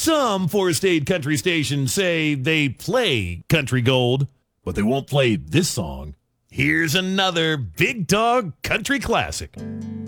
Some four-state country stations say they play country gold, but they won't play this song. Here's another Big Dog country classic.